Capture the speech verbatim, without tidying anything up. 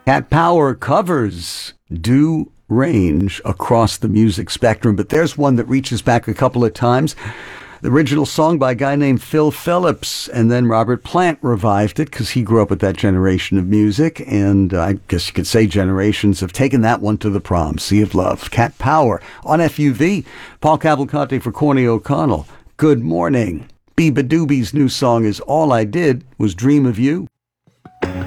Cat Power covers do range across the music spectrum, but there's one that reaches back a couple of times. The original song by a guy named Phil Phillips, and then Robert Plant revived it because he grew up with that generation of music, and uh, I guess you could say generations have taken that one to the prom. Sea of Love, Cat Power on F U V. Paul Cavalcante for Corny O'Connell. Good morning. Biba Doobie's new song is All I Did Was Dream of You.